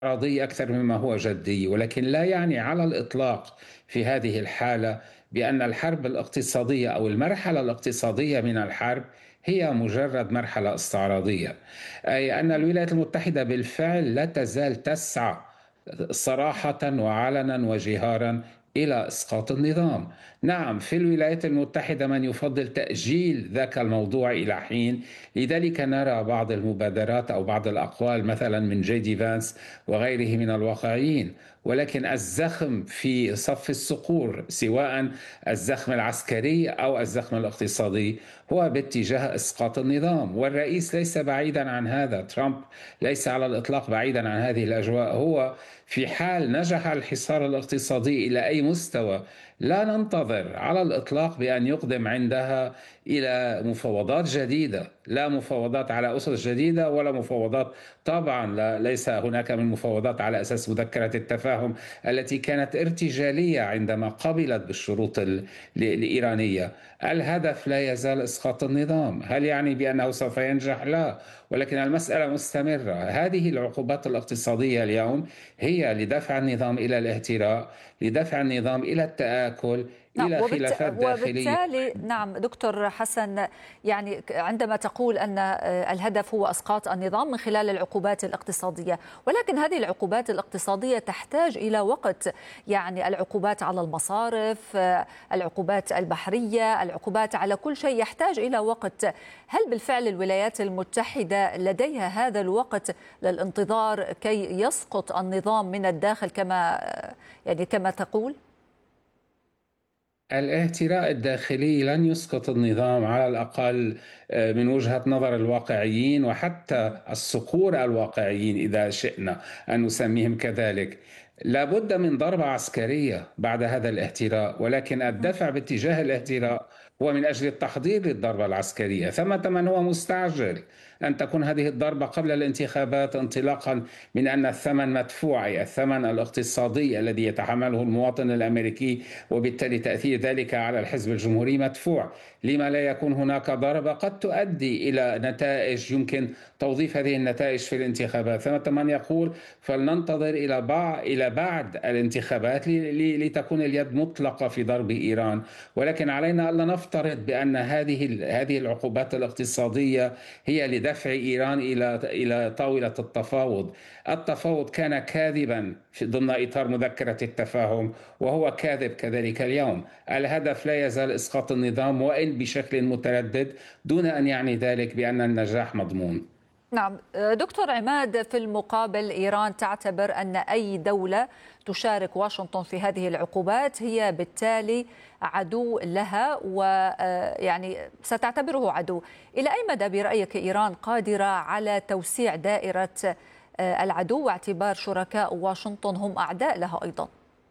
افتراضي أكثر مما هو جدي، ولكن لا يعني على الإطلاق في هذه الحالة بأن الحرب الاقتصادية أو المرحلة الاقتصادية من الحرب هي مجرد مرحلة استعراضية، أي أن الولايات المتحدة بالفعل لا تزال تسعى صراحة وعلنا وجهارا إلى إسقاط النظام. نعم، في الولايات المتحدة من يفضل تأجيل ذاك الموضوع إلى حين، لذلك نرى بعض المبادرات أو بعض الأقوال مثلا من جي دي فانس وغيره من الواقعيين، ولكن الزخم في صف الصقور سواء الزخم العسكري أو الزخم الاقتصادي هو باتجاه إسقاط النظام، والرئيس ليس بعيدا عن هذا. ترامب ليس على الإطلاق بعيدا عن هذه الأجواء. هو في حال نجح الحصار الاقتصادي إلى أي مستوى لا ننتظر على الإطلاق بأن يقدم عندها إلى مفاوضات جديدة، لا مفاوضات على أسس جديدة ولا مفاوضات، طبعا لا، ليس هناك من مفاوضات على أساس مذكرة التفاهم التي كانت ارتجالية عندما قبلت بالشروط الإيرانية. الهدف لا يزال إسقاط النظام. هل يعني بأنه سوف ينجح؟ لا، ولكن المسألة مستمرة. هذه العقوبات الاقتصادية اليوم هي لدفع النظام إلى الاهتراء، لدفع النظام إلى التآكل، نعم، إلى خلافات داخلية. وبالتالي نعم دكتور حسن، يعني عندما تقول أن الهدف هو إسقاط النظام من خلال العقوبات الاقتصادية، ولكن هذه العقوبات الاقتصادية تحتاج إلى وقت، يعني العقوبات على المصارف، العقوبات البحرية، العقوبات على كل شيء يحتاج إلى وقت. هل بالفعل الولايات المتحدة لديها هذا الوقت للانتظار كي يسقط النظام من الداخل كما تقول؟ الاهتراء الداخلي لن يسقط النظام على الأقل، من وجهة نظر الواقعيين وحتى الصقور الواقعيين إذا شئنا أن نسميهم كذلك. لابد من ضربة عسكرية بعد هذا الاهتراء، ولكن الدفع باتجاه الاهتراء هو من أجل التحضير للضربة العسكرية. ثمة من هو مستعجل أن تكون هذه الضربة قبل الانتخابات، انطلاقا من أن الثمن مدفوع، أي الثمن الاقتصادي الذي يتحمله المواطن الأمريكي، وبالتالي تأثير ذلك على الحزب الجمهوري مدفوع. لما لا يكون هناك ضربة قد تؤدي إلى نتائج يمكن توظيف هذه النتائج في الانتخابات؟ ثمة من يقول فلننتظر إلى بعد الانتخابات لتكون اليد مطلقة في ضرب إيران. ولكن علينا ألا نفترض بأن هذه العقوبات الاقتصادية هي لدفع إيران إلى طاولة التفاوض. التفاوض كان كاذبا ضمن إطار مذكرة التفاهم، وهو كاذب كذلك اليوم. الهدف لا يزال إسقاط النظام، وإن بشكل متردد، دون أن يعني ذلك بأن النجاح مضمون. نعم دكتور عماد، في المقابل إيران تعتبر أن أي دولة تشارك واشنطن في هذه العقوبات هي بالتالي عدو لها، ويعني ستعتبره عدو. إلى أي مدى برأيك إيران قادرة على توسيع دائرة العدو، واعتبار شركاء واشنطن هم أعداء لها أيضا؟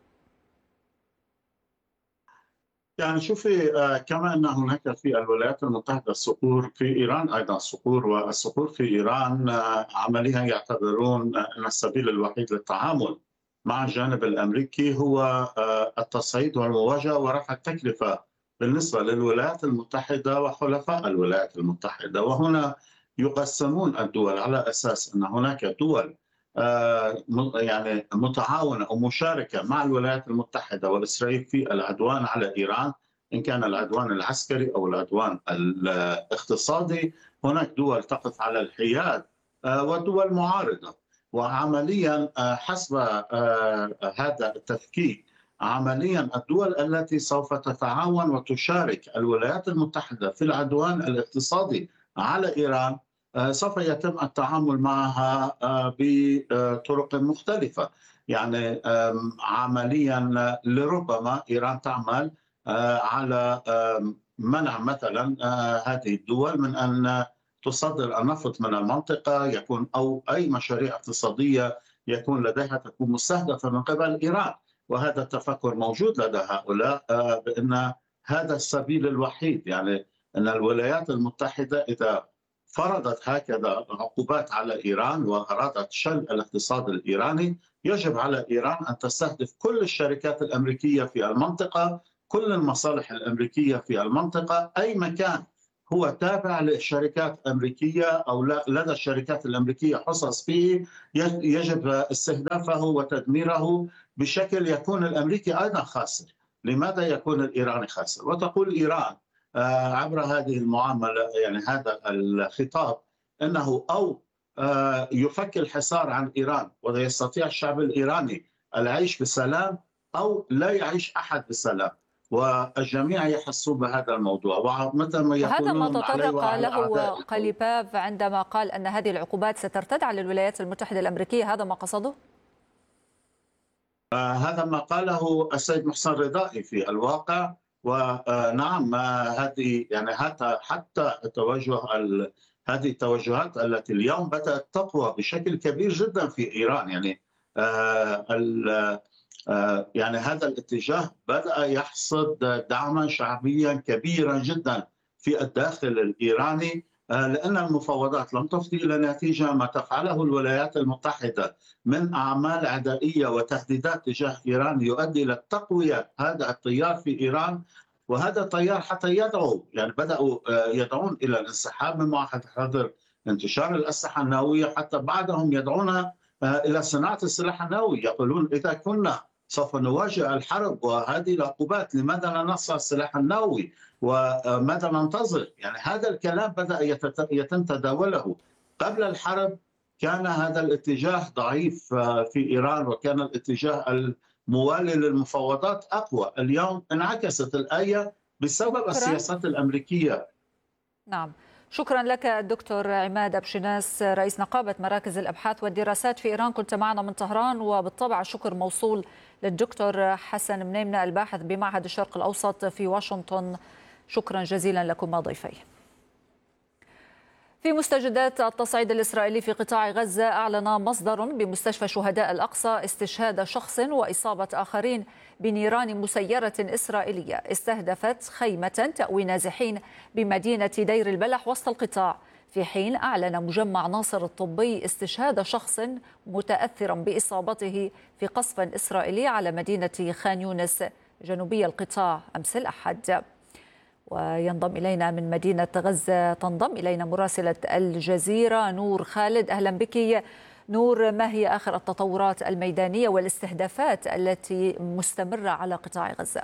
يعني شوفي، كما أن هناك في الولايات المتحدة صقور، في إيران أيضا صقور، والصقور في إيران عمليا يعتبرون أن السبيل الوحيد للتعامل مع الجانب الأمريكي هو التصعيد والمواجهة ورفع التكلفة بالنسبة للولايات المتحدة وحلفاء الولايات المتحدة. وهنا يقسمون الدول على أساس أن هناك دول يعني متعاونة أو مشاركة مع الولايات المتحدة وإسرائيل في العدوان على إيران، إن كان العدوان العسكري أو العدوان الاقتصادي. هناك دول تقف على الحياد ودول معارضة. وعمليا حسب هذا التفكيك، عمليا الدول التي سوف تتعاون وتشارك الولايات المتحدة في العدوان الاقتصادي على إيران سوف يتم التعامل معها بطرق مختلفة. يعني عمليا لربما إيران تعمل على منع مثلا هذه الدول من أن تصدر النفط من المنطقة، يكون أو أي مشاريع اقتصادية يكون لديها تكون مستهدفة من قبل إيران. وهذا التفكر موجود لدى هؤلاء، بأن هذا السبيل الوحيد. يعني أن الولايات المتحدة إذا فرضت هكذا عقوبات على إيران وأرادت شل الاقتصاد الإيراني، يجب على إيران أن تستهدف كل الشركات الأمريكية في المنطقة، كل المصالح الأمريكية في المنطقة، أي مكان هو تابع لشركات أمريكية أو لدى الشركات الأمريكية حصص فيه، يجب استهدافه وتدميره بشكل يكون الأمريكي أيضا خاسر. لماذا يكون الإيراني خاسر؟ وتقول إيران عبر هذه المعاملة، يعني هذا الخطاب، أنه أو يفك الحصار عن إيران ويستطيع الشعب الإيراني العيش بسلام، أو لا يعيش أحد بسلام، والجميع يحسون بهذا الموضوع. ومثل ما وهذا ما يقولون عليه تطرق وعلى له أعدائه. قليباف عندما قال أن هذه العقوبات سترتد على الولايات المتحدة الأمريكية، هذا ما قصده؟ هذا ما قاله السيد محسن رضائي في الواقع. ونعم، هذه يعني حتى هذه التوجهات التي اليوم بدأت تقوى بشكل كبير جدا في إيران. يعني يعني هذا الاتجاه بدأ يحصد دعما شعبيا كبيرا جدا في الداخل الإيراني، لأن المفاوضات لم تفضي إلى نتيجة. ما تفعله الولايات المتحدة من أعمال عدائية وتهديدات تجاه إيران يؤدي إلى تقوية هذا التيار في إيران، وهذا التيار حتى يدعو، يعني بدأوا يدعون إلى الانسحاب من معاهدة حظر انتشار الأسلحة النووية، حتى بعضهم يدعون إلى صناعة السلاح النووي. يقولون إذا كنا سوف نواجه الحرب وهذه العقوبات، لماذا لا نصنع السلاح النووي وماذا ننتظر؟ يعني هذا الكلام بدأ يتم تداوله. قبل الحرب كان هذا الاتجاه ضعيف في إيران، وكان الاتجاه الموالي للمفاوضات أقوى. اليوم انعكست الآية بسبب السياسات الأمريكية. نعم، شكرا لك دكتور عماد أبشناس، رئيس نقابة مراكز الأبحاث والدراسات في إيران، كنت معنا من طهران. وبالطبع الشكر موصول للدكتور حسن منيمنة الباحث بمعهد الشرق الأوسط في واشنطن. شكرا جزيلا لكم ضيفي. في مستجدات التصعيد الإسرائيلي في قطاع غزة، أعلن مصدر بمستشفى شهداء الأقصى استشهاد شخص وإصابة آخرين بنيران مسيرة إسرائيلية استهدفت خيمة تأوي نازحين بمدينة دير البلح وسط القطاع، في حين أعلن مجمع ناصر الطبي استشهاد شخص متأثرا بإصابته في قصف إسرائيلي على مدينة خان يونس جنوبي القطاع أمس الأحد. وينضم إلينا من مدينة غزة تنضم إلينا مراسلة الجزيرة نور خالد. أهلا بك نور، ما هي آخر التطورات الميدانية والاستهدافات التي مستمرة على قطاع غزة؟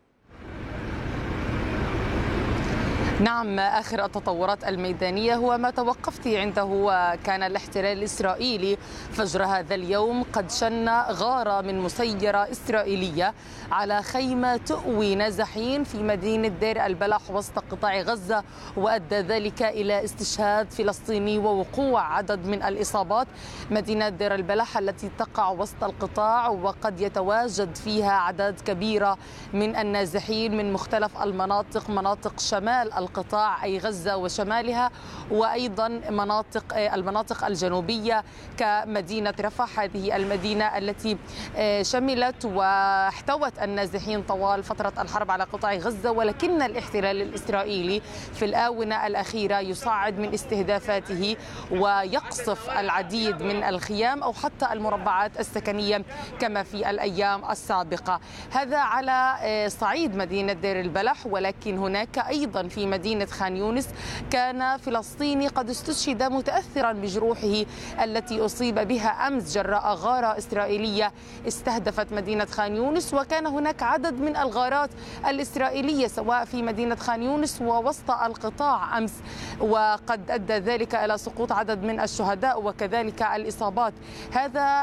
نعم، آخر التطورات الميدانية هو ما توقفت عنده، وكان الاحتلال الإسرائيلي فجر هذا اليوم قد شن غارة من مسيرة إسرائيلية على خيمة تؤوي نازحين في مدينة دير البلح وسط قطاع غزة، وأدى ذلك إلى استشهاد فلسطيني ووقوع عدد من الإصابات. مدينة دير البلح التي تقع وسط القطاع وقد يتواجد فيها أعداد كبيرة من النازحين من مختلف المناطق، مناطق شمال القطاع أي غزة وشمالها، وأيضا المناطق الجنوبية كمدينة رفح، هذه المدينة التي شملت واحتوت النازحين طوال فترة الحرب على قطاع غزة. ولكن الاحتلال الإسرائيلي في الآونة الأخيرة يصعد من استهدافاته ويقصف العديد من الخيام أو حتى المربعات السكنية كما في الأيام السابقة. هذا على صعيد مدينة دير البلح، ولكن هناك أيضا في مدينة خان يونس كان فلسطيني قد استشهد متأثرا بجروحه التي أصيب بها أمس جراء غارة إسرائيلية استهدفت مدينة خان يونس. وكان هناك عدد من الغارات الإسرائيلية سواء في مدينة خان يونس ووسط القطاع أمس، وقد أدى ذلك إلى سقوط عدد من الشهداء وكذلك الإصابات. هذا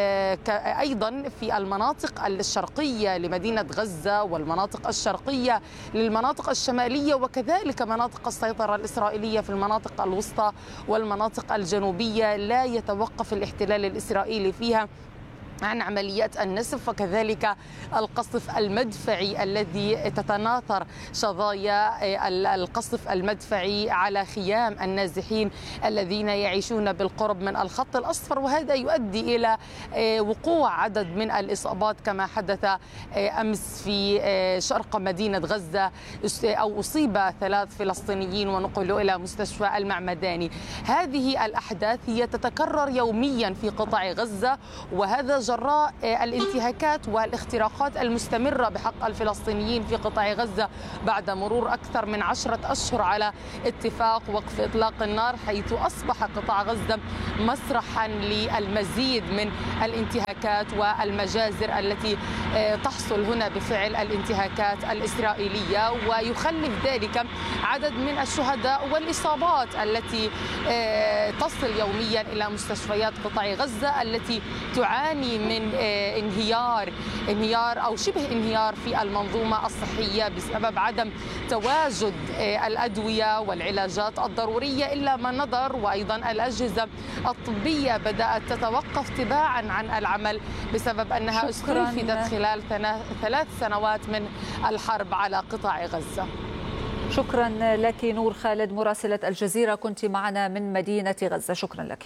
أيضا في المناطق الشرقية لمدينة غزة والمناطق الشرقية للمناطق الشمالية، وكذلك مناطق السيطرة الإسرائيلية في المناطق الوسطى والمناطق الجنوبية لا يتوقف الاحتلال الإسرائيلي فيها عن عمليات النسف وكذلك القصف المدفعي الذي تتناثر شظايا القصف المدفعي على خيام النازحين الذين يعيشون بالقرب من الخط الأصفر. وهذا يؤدي إلى وقوع عدد من الإصابات كما حدث أمس في شرق مدينة غزة، أو أصيب 3 فلسطينيين ونقلوا إلى مستشفى المعمداني. هذه الأحداث هي تتكرر يوميا في قطاع غزة، وهذا وجراء الانتهاكات والاختراقات المستمرة بحق الفلسطينيين في قطاع غزة بعد مرور أكثر من 10 أشهر على اتفاق وقف إطلاق النار، حيث أصبح قطاع غزة مسرحا للمزيد من الانتهاكات والمجازر التي تحصل هنا بفعل الانتهاكات الإسرائيلية، ويخلف ذلك عدد من الشهداء والإصابات التي تصل يوميا إلى مستشفيات قطاع غزة التي تعاني من انهيار أو شبه انهيار في المنظومة الصحية بسبب عدم تواجد الأدوية والعلاجات الضرورية إلا ما نظر، وأيضا الأجهزة الطبية بدأت تتوقف تباعا عن العمل بسبب أنها استنفذت خلال 3 سنوات من الحرب على قطاع غزة. شكرا لك نور خالد مراسلة الجزيرة، كنت معنا من مدينة غزة، شكرا لك.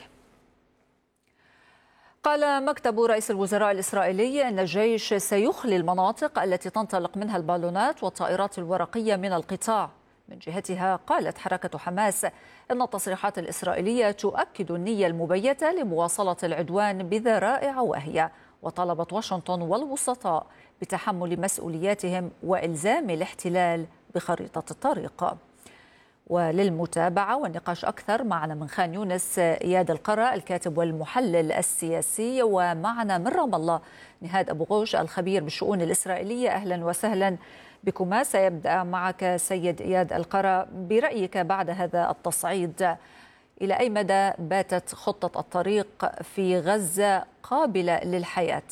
قال مكتب رئيس الوزراء الإسرائيلي أن الجيش سيخلي المناطق التي تنطلق منها البالونات والطائرات الورقية من القطاع. من جهتها قالت حركة حماس أن التصريحات الإسرائيلية تؤكد النية المبيتة لمواصلة العدوان بذرائع واهية، وطلبت واشنطن والوسطاء بتحمل مسؤولياتهم وإلزام الاحتلال بخريطة الطريق. وللمتابعة والنقاش أكثر معنا من خان يونس إياد القرا الكاتب والمحلل السياسي، ومعنا من رام الله نهاد أبو غوش الخبير بالشؤون الإسرائيلية. أهلا وسهلا بكما. سيبدأ معك سيد إياد القرا، برأيك بعد هذا التصعيد إلى أي مدى باتت خطة الطريق في غزة قابلة للحياة؟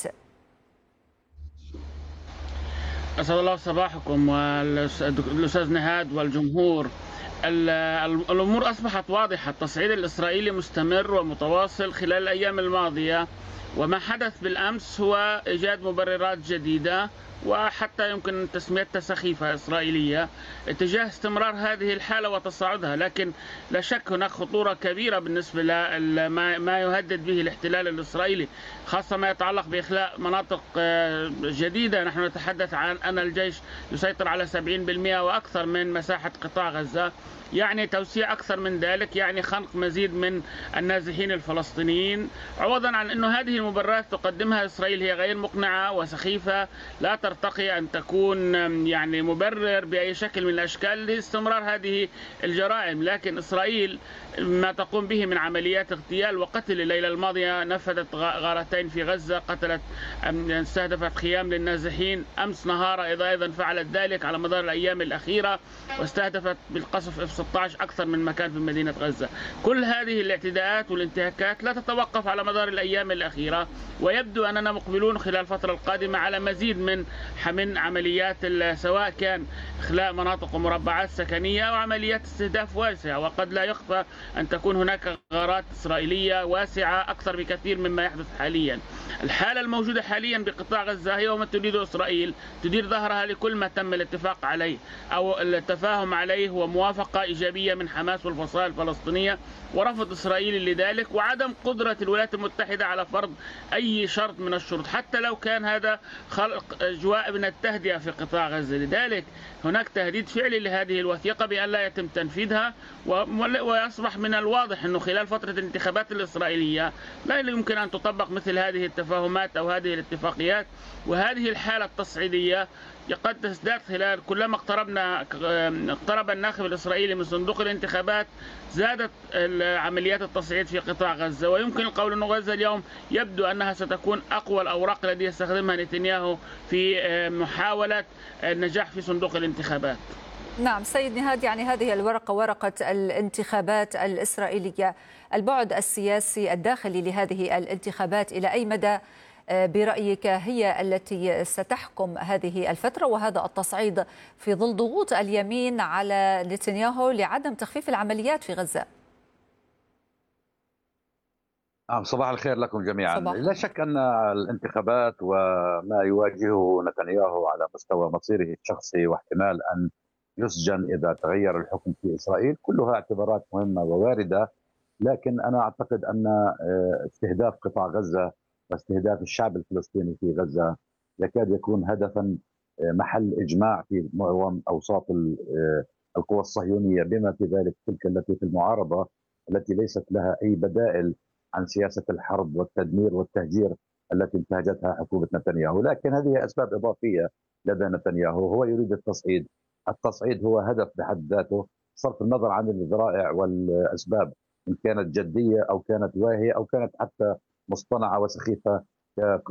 أسعد الله صباحكم والأستاذ نهاد والجمهور. الأمور أصبحت واضحة، التصعيد الإسرائيلي مستمر ومتواصل خلال الأيام الماضية، وما حدث بالأمس هو إيجاد مبررات جديدة وحتى يمكن تسميتها سخيفة إسرائيلية اتجاه استمرار هذه الحالة وتصاعدها. لكن لا شك هناك خطورة كبيرة بالنسبة لما يهدد به الاحتلال الإسرائيلي، خاصة ما يتعلق بإخلاء مناطق جديدة. نحن نتحدث عن أن الجيش يسيطر على 70% وأكثر من مساحة قطاع غزة، يعني توسيع أكثر من ذلك، يعني خنق مزيد من النازحين الفلسطينيين، عوضا عن أن هذه المبررات تقدمها إسرائيل هي غير مقنعة وسخيفة، لا ترتقي أن تكون يعني مبرر بأي شكل من الأشكال لاستمرار هذه الجرائم. لكن إسرائيل ما تقوم به من عمليات اغتيال وقتل، الليلة الماضية نفذت غارتين في غزة، قتلت استهدفت خيام للنازحين، أمس نهار أيضا فعلت ذلك على مدار الأيام الأخيرة، واستهدفت بالقصف F-16 أكثر من مكان في مدينة غزة. كل هذه الاعتداءات والانتهاكات لا تتوقف على مدار الأيام الأخيرة، ويبدو أننا مقبلون خلال الفترة القادمة على مزيد من عمليات، سواء كان إخلاء مناطق ومربعات سكنية أو عمليات استهداف واسعة، وقد لا يخفى أن تكون هناك غارات إسرائيلية واسعة أكثر بكثير مما يحدث حاليا. الحالة الموجودة حاليا بقطاع غزة هي وما تريد إسرائيل، تدير ظهرها لكل ما تم الاتفاق عليه أو التفاهم عليه، وموافقة إيجابية من حماس والفصائل الفلسطينية، ورفض إسرائيل لذلك، وعدم قدرة الولايات المتحدة على فرض أي شرط من الشروط حتى لو كان هذا خلق أجواء من التهدئة في قطاع غزة. لذلك هناك تهديد فعلي لهذه الوثيقة بأن لا يتم تنفيذها، ويصبح من الواضح أنه خلال فترة الانتخابات الإسرائيلية لا يمكن أن تطبق مثل هذه التفاهمات أو هذه الاتفاقيات. وهذه الحالة التصعيدية قد تزداد خلال كلما اقترب الناخب الإسرائيلي من صندوق الانتخابات، زادت عمليات التصعيد في قطاع غزة. ويمكن القول أن غزة اليوم يبدو أنها ستكون أقوى الأوراق التي يستخدمها نتنياهو في محاولة النجاح في صندوق الانتخابات. نعم سيد نهاد، يعني هذه الورقة ورقة الانتخابات الإسرائيلية، البعد السياسي الداخلي لهذه الانتخابات إلى أي مدى برأيك هي التي ستحكم هذه الفترة وهذا التصعيد في ظل ضغوط اليمين على نتنياهو لعدم تخفيف العمليات في غزة؟ صباح الخير لكم جميعا. صباح. لا شك أن الانتخابات وما يواجهه نتنياهو على مستوى مصيره الشخصي واحتمال أن يسجن إذا تغير الحكم في إسرائيل كلها اعتبارات مهمة وواردة، لكن أنا أعتقد أن استهداف قطاع غزة واستهداف الشعب الفلسطيني في غزة يكاد يكون هدفا محل إجماع في معظم أوساط القوى الصهيونية، بما في ذلك تلك التي في المعارضة التي ليست لها أي بدائل عن سياسة الحرب والتدمير والتهجير التي انتهجتها حكومة نتنياهو، لكن هذه أسباب إضافية لدى نتنياهو. هو يريد التصعيد، التصعيد هو هدف بحد ذاته، صرف النظر عن الذرائع والأسباب إن كانت جدية أو كانت واهية أو كانت حتى مصطنعة وسخيفة